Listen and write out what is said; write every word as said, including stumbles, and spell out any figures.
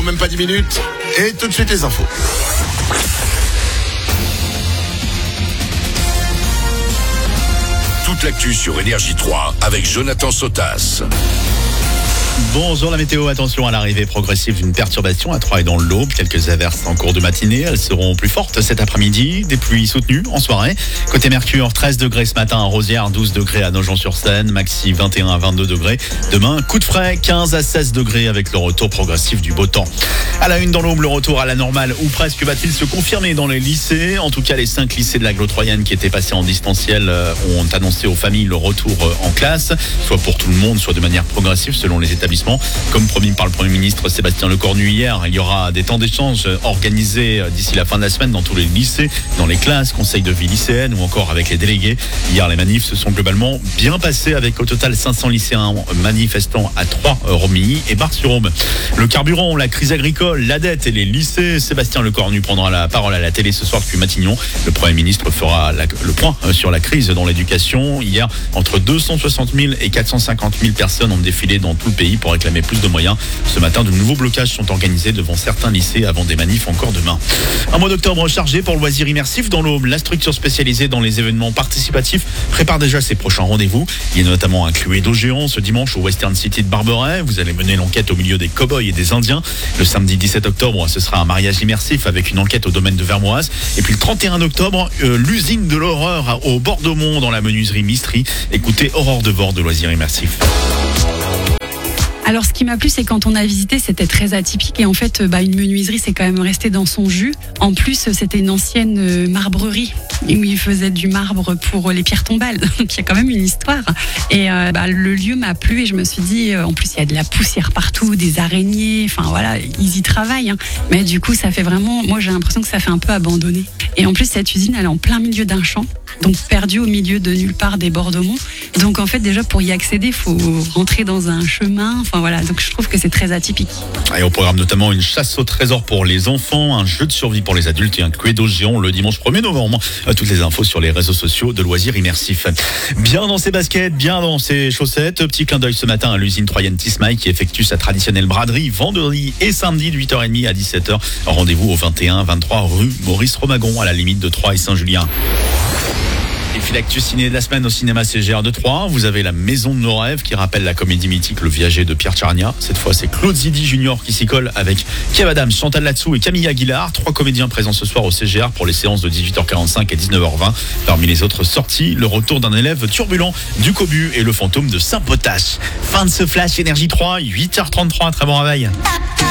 dans même pas dix minutes. Et tout de suite les infos. Toute l'actu sur Énergie trois avec Jonathan Sotas. Bonjour la météo, attention à l'arrivée progressive d'une perturbation à Troyes et dans l'Aube. Quelques averses en cours de matinée, elles seront plus fortes cet après-midi. Des pluies soutenues en soirée. Côté Mercure, treize degrés ce matin à Rosières, douze degrés à Nogent-sur-Seine, maxi vingt et un à vingt-deux degrés. Demain, coup de frais, quinze à seize degrés avec le retour progressif du beau temps. À la une dans l'Aube, le retour à la normale ou presque va-t-il se confirmer dans les lycées? En tout cas, les cinq lycées de l'agglo troyenne qui étaient passés en distanciel ont annoncé aux familles le retour en classe, soit pour tout le monde, soit de manière progressive selon les établissements. Comme promis par le Premier ministre Sébastien Lecornu hier, il y aura des temps d'échange organisés d'ici la fin de la semaine dans tous les lycées, dans les classes, conseils de vie lycéennes ou encore avec les délégués. Hier, les manifs se sont globalement bien passés avec au total cinq cents lycéens manifestant à Troyes, Romilly et Bar-sur-Aube. Le carburant, la crise agricole, la dette et les lycées. Sébastien Lecornu prendra la parole à la télé ce soir depuis Matignon. Le Premier ministre fera la, le point sur la crise dans l'éducation. Hier, entre deux cent soixante mille et quatre cent cinquante mille personnes ont défilé dans tout le pays pour réclamer plus de moyens. Ce matin, de nouveaux blocages sont organisés devant certains lycées avant des manifs encore demain. Un mois d'octobre chargé pour le loisir immersif dans l'Aube. La structure spécialisée dans les événements participatifs prépare déjà ses prochains rendez-vous. Il y a notamment un Cluedo géant ce dimanche au Western City de Barberet. Vous allez mener l'enquête au milieu des cow-boys et des Indiens. Le samedi dix-sept octobre, ce sera un mariage immersif avec une enquête au domaine de Vermoise. Et puis le trente et un octobre, euh, l'usine de l'horreur au bord de Mont dans la menuiserie Mistry. Écoutez Aurore Devore de loisir immersif. Alors ce qui m'a plu, c'est quand on a visité, c'était très atypique et en fait bah, une menuiserie c'est quand même resté dans son jus. En plus c'était une ancienne marbrerie où ils faisaient du marbre pour les pierres tombales, donc il y a quand même une histoire. Et euh, bah, le lieu m'a plu et je me suis dit, euh, en plus il y a de la poussière partout, des araignées, enfin voilà, ils y travaillent. Hein. Mais du coup ça fait vraiment, moi j'ai l'impression que ça fait un peu abandonné. Et en plus cette usine elle est en plein milieu d'un champ, donc perdue au milieu de nulle part des bords de Mont. Donc en fait déjà pour y accéder, il faut rentrer dans un chemin, enfin voilà, donc je trouve que c'est très atypique. Et au programme notamment une chasse au trésor pour les enfants, un jeu de survie pour les adultes et un Cluedo géant le dimanche premier novembre. Toutes les infos sur les réseaux sociaux de loisirs immersifs. Bien dans ses baskets, bien dans ses chaussettes. Petit clin d'œil ce matin à l'usine troyenne Tismaï qui effectue sa traditionnelle braderie vendredi et samedi de huit heures trente à dix-sept heures. Rendez-vous au vingt et un vingt-trois rue Maurice Romagon à la limite de Troyes et Saint-Julien. Et puis l'actu ciné de la semaine au cinéma C G R de Troyes. Vous avez La Maison de nos rêves qui rappelle la comédie mythique Le Viager de Pierre Tchernia. Cette fois, c'est Claude Zidi Junior qui s'y colle avec Kev Adams, Chantal Latsou et Camille Aguilar. Trois comédiens présents ce soir au C G R pour les séances de dix-huit heures quarante-cinq et dix-neuf heures vingt. Parmi les autres sorties, le retour d'un élève turbulent du Cobu et le fantôme de Saint-Potache. Fin de ce flash Énergie trois, huit heures trente-trois. Très bon réveil.